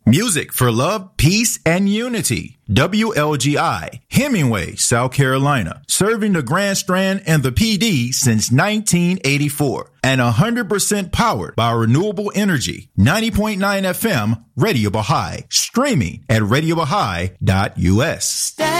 Music for love, peace, and unity. WLGI, Hemingway, South Carolina, serving the Grand Strand and the PD since 1984. And 100% powered by renewable energy. 90.9 FM, Radio Baha'i. Streaming at RadioBaha'i.us.